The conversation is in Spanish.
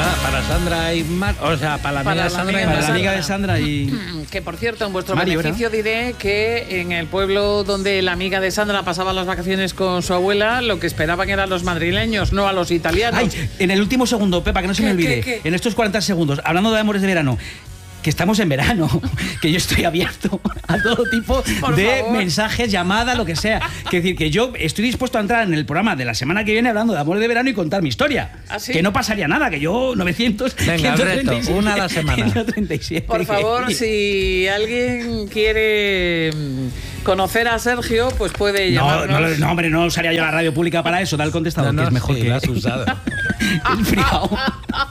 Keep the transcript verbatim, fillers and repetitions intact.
Ah, para Sandra y Mar... O sea, para la Para amiga de la Sandra y amiga Para la Mar. amiga de Sandra y... Que, por cierto, en vuestro Mario, beneficio diré que en el pueblo donde la amiga de Sandra pasaba las vacaciones con su abuela, lo que esperaban eran los madrileños, no a los italianos. Ay, en el último segundo, Pepa, que no se me ¿Qué, olvide, qué, qué? en estos cuarenta segundos, hablando de amores de verano, que estamos en verano, que yo estoy abierto a todo tipo Por de favor. mensajes, llamadas, lo que sea. Que decir, que yo estoy dispuesto a entrar en el programa de la semana que viene hablando de amores de verano y contar mi historia. ¿Ah, sí? Que no pasaría nada, que yo novecientos... Venga, el reto, una a la semana. ciento treinta y siete. Por favor, si alguien quiere mm, conocer a Sergio, pues puede No, llamarnos. no, lo- no, hombre, no usaría yo la radio pública para eso, da el contestador, No, que es no, mejor sí, que... lo has usado. el frigao.